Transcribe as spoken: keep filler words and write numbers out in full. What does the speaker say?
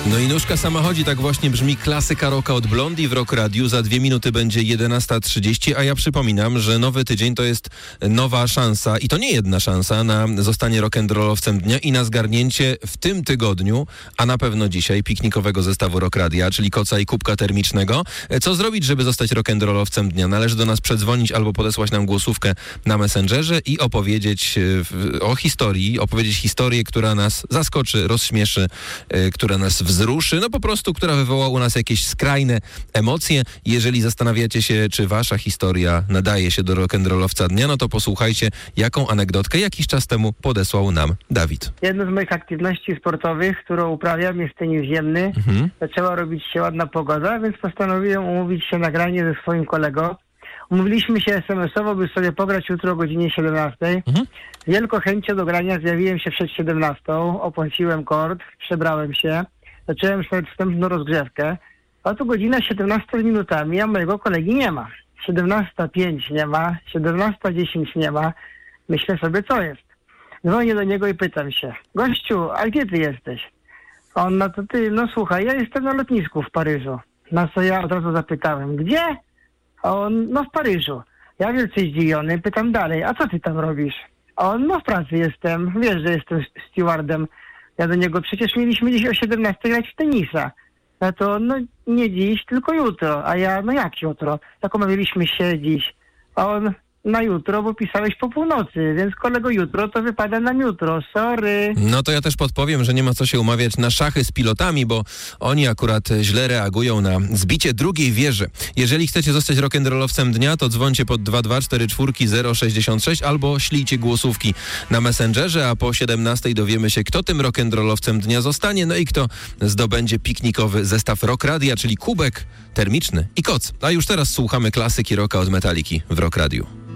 No i nóżka sama chodzi, tak właśnie brzmi klasyka rocka od Blondie w Rock Radiu. Za dwie minuty będzie jedenasta trzydzieści, a ja przypominam, że nowy tydzień to jest nowa szansa i to nie jedna szansa na zostanie rock'n'rollowcem dnia i na zgarnięcie w tym tygodniu, a na pewno dzisiaj, piknikowego zestawu Rock Radia, czyli koca i kubka termicznego. Co zrobić, żeby zostać rock'n'rollowcem dnia? Należy do nas przedzwonić albo podesłać nam głosówkę na Messengerze i opowiedzieć o historii, opowiedzieć historię, która nas zaskoczy, rozśmieszy, która nas wzruszy, no po prostu, która wywoła u nas jakieś skrajne emocje. Jeżeli zastanawiacie się, czy wasza historia nadaje się do rock'n'rollowca dnia, no to posłuchajcie, jaką anegdotkę jakiś czas temu podesłał nam Dawid. Jedną z moich aktywności sportowych, którą uprawiam, jest tenis ziemny. Mhm. Zaczęła robić się ładna pogoda, więc postanowiłem umówić się na granie ze swoim kolegą. Umówiliśmy się es em esowo, by sobie pograć jutro o godzinie siedemnastej. Mhm. Z wielką chęcią do grania zjawiłem się przed siedemnastą, opłaciłem kort, przebrałem się, zacząłem sobie wstępną rozgrzewkę, a tu godzina siedemnasta minutami, a mojego kolegi nie ma. siedemnasta pięć nie ma, siedemnasta dziesięć nie ma. Myślę sobie, co jest. Dzwonię do niego i pytam się: gościu, a gdzie ty jesteś? A on na to: ty, no słuchaj, ja jestem na lotnisku w Paryżu. Na co ja od razu zapytałem: gdzie? A on: no w Paryżu. Ja wielce zdziwiony, pytam dalej: a co ty tam robisz? A on: no w pracy jestem, wiesz, że jestem stewardem. Ja do niego: przecież mieliśmy dziś o siedemnastej grać w tenisa. No to: no nie dziś, tylko jutro. A ja: no jak jutro? Tak umawialiśmy się dziś. A on: na jutro, bo pisałeś po północy, więc kolego, jutro to wypada nam jutro, sorry. No to ja też podpowiem, że nie ma co się umawiać na szachy z pilotami, bo oni akurat źle reagują na zbicie drugiej wieży. Jeżeli chcecie zostać rock'n'rollowcem dnia, to dzwońcie pod dwa dwa cztery cztery zero sześćdziesiąt sześć albo ślijcie głosówki na Messengerze, a po siedemnastej dowiemy się, kto tym rock'n'rollowcem dnia zostanie, no i kto zdobędzie piknikowy zestaw Rock Radia, czyli kubek termiczny i koc. A już teraz słuchamy klasyki rocka od Metaliki w Rock Radiu.